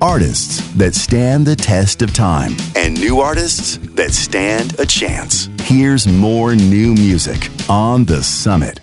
Artists that stand the test of time and new artists that stand a chance. Here's more new music on The Summit.